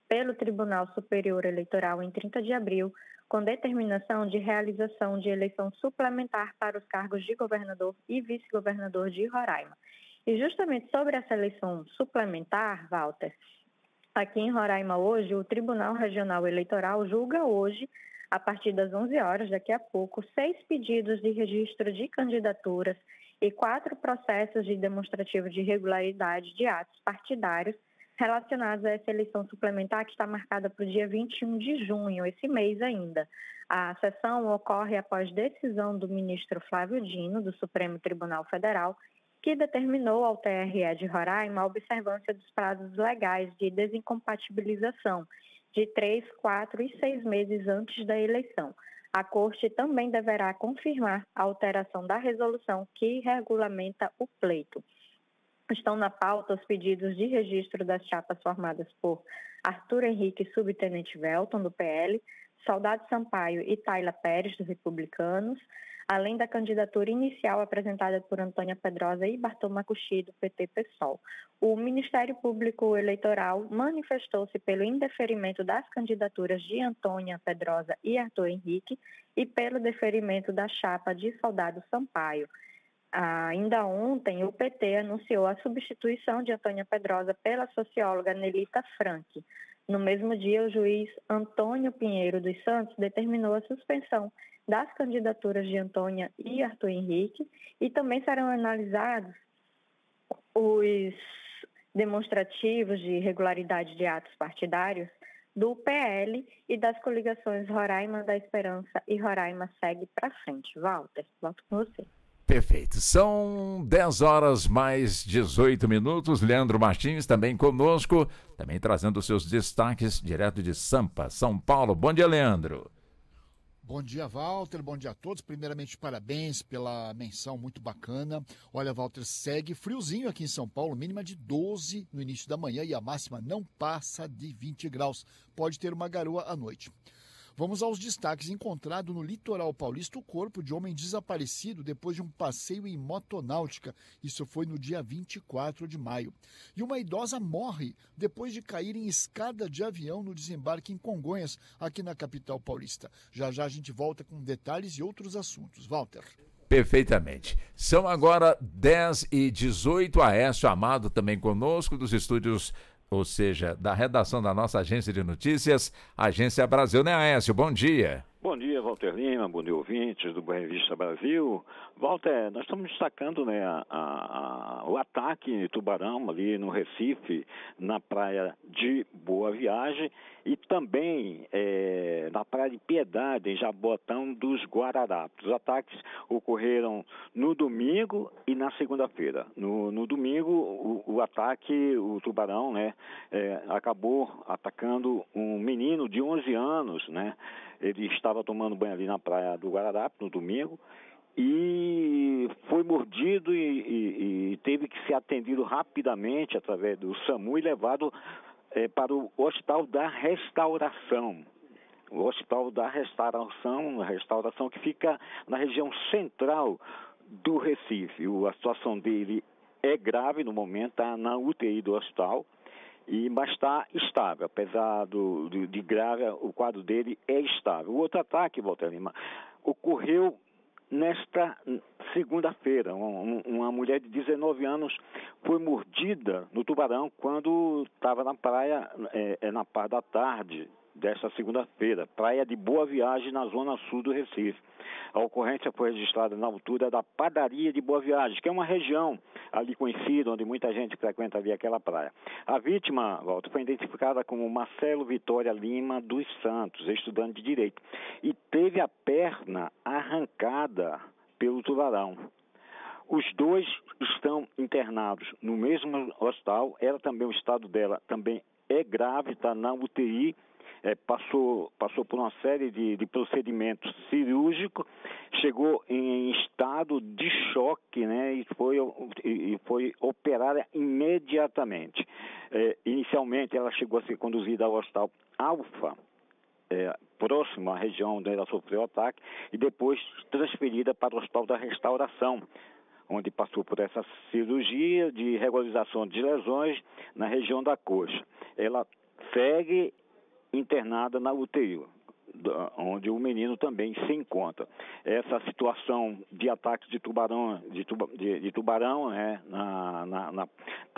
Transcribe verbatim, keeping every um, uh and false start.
pelo Tribunal Superior Eleitoral em trinta de abril, com determinação de realização de eleição suplementar para os cargos de governador e vice-governador de Roraima. E justamente sobre essa eleição suplementar, Walter, aqui em Roraima hoje, o Tribunal Regional Eleitoral julga hoje, a partir das onze horas, daqui a pouco, seis pedidos de registro de candidaturas e quatro processos de demonstrativo de irregularidade de atos partidários relacionados a essa eleição suplementar que está marcada para o dia vinte e um de junho, esse mês ainda. A sessão ocorre após decisão do ministro Flávio Dino, do Supremo Tribunal Federal, que determinou ao T R E de Roraima a observância dos prazos legais de desincompatibilização de três, quatro e seis meses antes da eleição. A Corte também deverá confirmar a alteração da resolução que regulamenta o pleito. Estão na pauta os pedidos de registro das chapas formadas por Arthur Henrique Subtenente Velton, do P L, Soldado Sampaio e Tayla Pérez, dos Republicanos, além da candidatura inicial apresentada por Antônia Pedrosa e Bartô Macuxi, do P T P SOL. O Ministério Público Eleitoral manifestou-se pelo indeferimento das candidaturas de Antônia Pedrosa e Arthur Henrique e pelo deferimento da chapa de Soldado Sampaio. Ainda ontem, o P T anunciou a substituição de Antônia Pedrosa pela socióloga Nelita Franck. No mesmo dia, o juiz Antônio Pinheiro dos Santos determinou a suspensão das candidaturas de Antônia e Arthur Henrique e também serão analisados os demonstrativos de irregularidade de atos partidários do P L e das coligações Roraima da Esperança e Roraima Segue para Frente. Walter, volto com você. Perfeito. São dez horas mais dezoito minutos. Leandro Martins também conosco, também trazendo seus destaques direto de Sampa, São Paulo. Bom dia, Leandro. Bom dia, Walter. Bom dia a todos. Primeiramente, parabéns pela menção muito bacana. Olha, Walter, segue friozinho aqui em São Paulo, mínima de doze no início da manhã e a máxima não passa de vinte graus. Pode ter uma garoa à noite. Vamos aos destaques. Encontrado no litoral paulista o corpo de homem desaparecido depois de um passeio em motonáutica. Isso foi no dia vinte e quatro de maio. E uma idosa morre depois de cair em escada de avião no desembarque em Congonhas, aqui na capital paulista. Já já a gente volta com detalhes e outros assuntos. Walter. Perfeitamente. São agora dez e dezoito. Aécio Amado também conosco dos estúdios, ou seja, da redação da nossa agência de notícias, Agência Brasil, né, Aécio? Bom dia. Bom dia, Walter Lima, bom dia, ouvintes do Boa Revista Brasil. Walter, nós estamos destacando, né, a, a, o ataque em Tubarão, ali no Recife, na praia de Boa Viagem, e também é, na praia de Piedade, em Jaboatão dos Guararapes. Os ataques ocorreram no domingo e na segunda-feira. No, no domingo, o, o ataque, o Tubarão, né, é, acabou atacando um menino de onze anos, né. Ele estava tomando banho ali na praia do Guararapes no domingo e foi mordido e, e, e teve que ser atendido rapidamente através do SAMU e levado é, para o Hospital da Restauração. O Hospital da Restauração, a restauração que fica na região central do Recife. O, a situação dele é grave no momento, está na U T I do hospital. E, mas está estável, apesar do, de, de grave, o quadro dele é estável. O outro ataque, Walter Lima, ocorreu nesta segunda-feira. Um, uma mulher de dezenove anos foi mordida no Tubarão quando estava na praia, é, na parte da tarde desta segunda-feira, praia de Boa Viagem, na zona sul do Recife. A ocorrência foi registrada na altura da padaria de Boa Viagem, que é uma região ali conhecida, onde muita gente frequenta ali aquela praia. A vítima, Walter, foi identificada como Marcelo Vitória Lima dos Santos, estudante de Direito, e teve a perna arrancada pelo tubarão. Os dois estão internados no mesmo hospital. Ela também, o estado dela também é grave, está na U T I. É, passou, passou por uma série de, de procedimentos cirúrgicos, chegou em estado de choque, né, e foi, e foi operada imediatamente. É, inicialmente ela chegou a ser conduzida ao Hospital Alfa, é, próximo à região onde ela sofreu o ataque, e depois transferida para o Hospital da Restauração, onde passou por essa cirurgia de regularização de lesões na região da coxa. Ela segue internada na U T I, onde o menino também se encontra. Essa situação de ataque de tubarão, de, tuba, de, de tubarão, né, na, na, na